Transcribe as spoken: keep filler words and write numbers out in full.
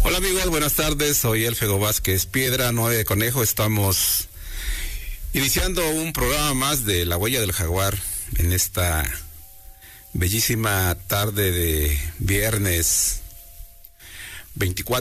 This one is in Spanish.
Hola amigos, buenas tardes, soy Elfego Vázquez Piedra, nueve de Conejo. Estamos iniciando un programa más de La Huella del Jaguar en esta bellísima tarde de viernes veinticuatro